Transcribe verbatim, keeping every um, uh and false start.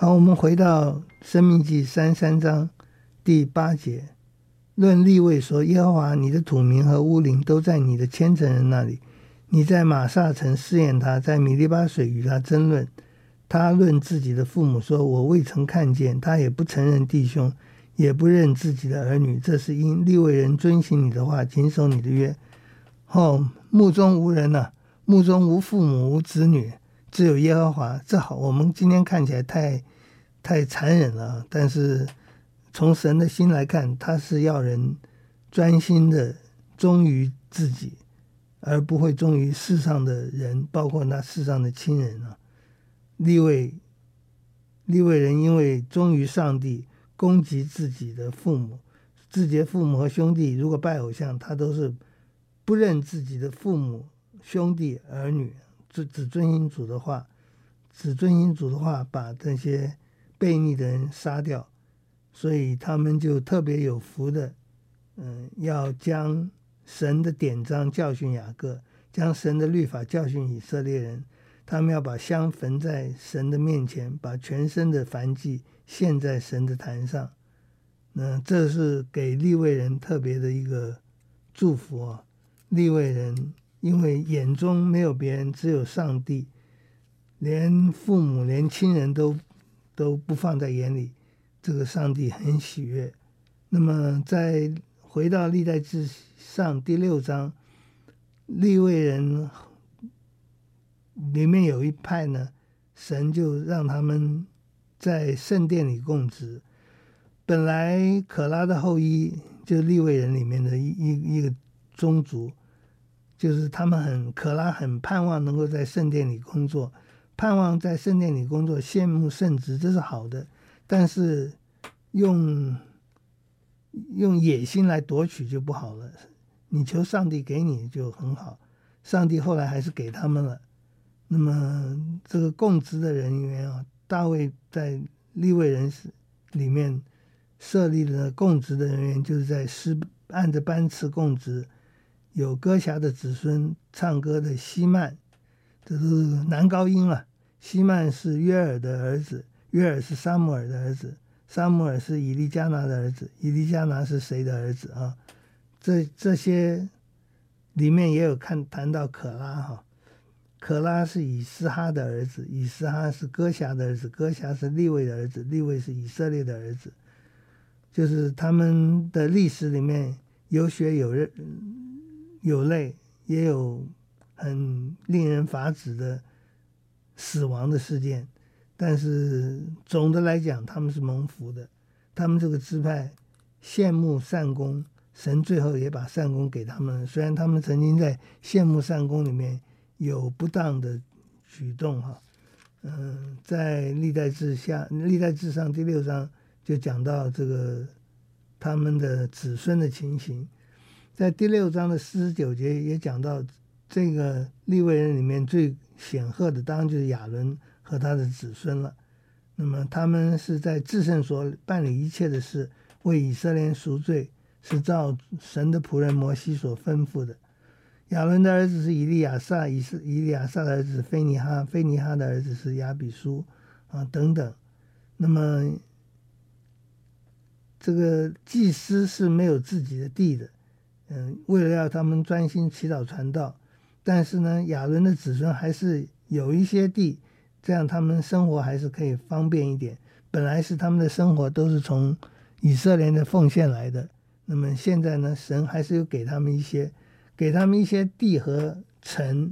好，我们回到申命记三十三章第八节，论利未说，耶和华你的土民和乌灵都在你的虔诚人那里，你在玛撒城试验他，在米利巴水与他争论。他论自己的父母说，我未曾看见，他也不承认弟兄，也不认自己的儿女，这是因利未人遵行你的话，谨守你的约。哦，目中无人啊，目中无父母无子女，只有耶和华。这好，我们今天看起来太太残忍了，但是从神的心来看，他是要人专心的忠于自己，而不会忠于世上的人，包括那世上的亲人啊。利未利未人因为忠于上帝，攻击自己的父母，自己的父母和兄弟如果拜偶像，他都是不认自己的父母兄弟儿女，只只遵行主的话，只遵行主的话，把这些悖逆的人杀掉。所以他们就特别有福的，嗯，要将神的典章教训雅各，将神的律法教训以色列人。他们要把香焚在神的面前，把全身的燔祭献在神的坛上。那这是给利未人特别的一个祝福啊！利未人因为眼中没有别人，只有上帝，连父母连亲人都都不放在眼里，这个上帝很喜悦。那么再回到历代志上第六章，利未人里面有一派呢，神就让他们在圣殿里供职。本来可拉的后裔就是利未人里面的一一一个宗族，就是他们很可拉很盼望能够在圣殿里工作，盼望在圣殿里工作，羡慕圣职，这是好的。但是用用野心来夺取就不好了。你求上帝给你就很好，上帝后来还是给他们了。那么这个供职的人员啊，大卫在利未人里面设立的供职的人员，就是在诗按着班次供职。有歌侠的子孙唱歌的希曼，这是男高音啊。希曼是约尔的儿子，约尔是撒母耳的儿子，撒母耳是以利加拿的儿子，以利加拿是谁的儿子啊？这这些里面也有看谈到可拉哈。可拉是以斯哈的儿子，以斯哈是歌侠的儿子，歌侠是利未的儿子，利未是以色列的儿子。就是他们的历史里面有血有热有泪，也有很令人发指的死亡的事件，但是总的来讲他们是蒙福的。他们这个支派羡慕善功，神最后也把善功给他们，虽然他们曾经在羡慕善功里面有不当的举动哈，嗯，在历代志下历代志上第六章就讲到这个他们的子孙的情形，在第六章的四十九节也讲到这个利未人里面最显赫的当然就是亚伦和他的子孙了。那么他们是在至圣所办理一切的事，为以色列人赎罪，是照神的仆人摩西所吩咐的。亚伦的儿子是以利亚撒，以以利亚撒的儿子是菲尼哈，菲尼哈的儿子是亚比书啊等等。那么这个祭司是没有自己的地的，嗯，为了要他们专心祈祷传道，但是呢，亚伦的子孙还是有一些地，这样他们生活还是可以方便一点。本来是他们的生活都是从以色列的奉献来的，那么现在呢，神还是有给他们一些。给他们一些地和城，